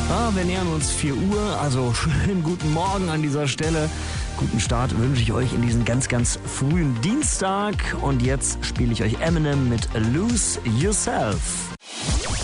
Wir nähern uns 4 Uhr, also schönen guten Morgen an dieser Stelle. Guten Start wünsche ich euch in diesen ganz, ganz frühen Dienstag. Und jetzt spiele ich euch Eminem mit Lose Yourself.